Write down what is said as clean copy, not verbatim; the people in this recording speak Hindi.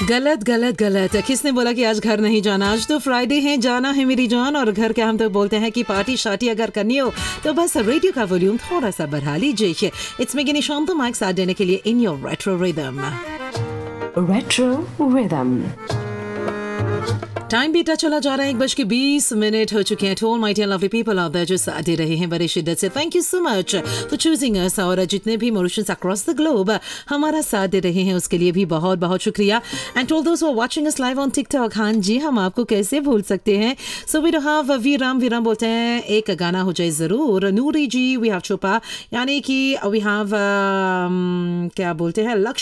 गलत गलत गलत। किसने बोला कि आज घर नहीं जाना? आज तो फ्राइडे है, जाना है मेरी जान। और घर क्या, हम तो बोलते हैं कि पार्टी शार्टी अगर करनी हो तो बस रेडियो का वॉल्यूम थोड़ा सा बढ़ा लीजिए। इट्स मी गिनी शांत माइक साथ देने के लिए in your retro rhythm. Retro rhythm. Time बीता चला जा रहा है, 1:20 हो चुके हैं। To all my dear lovely people out there जो साथ दे रहे हैं बड़ी शिद्दत से, thank you so much for choosing अस। और जितने भी मॉरिशस अक्रॉस द ग्लोब हमारा साथ दे रहे हैं उसके लिए भी बहुत बहुत शुक्रिया। And to all those who are watching us live on TikTok, हाँ जी, हम आपको कैसे भूल सकते हैं। सो वी हैव वीराम बोलते हैं एक गाना हो जाए जरूर। नूरी जी, वी हैव चोपा, यानी कि वी हैव क्या बोलते हैं, लक्ष्मी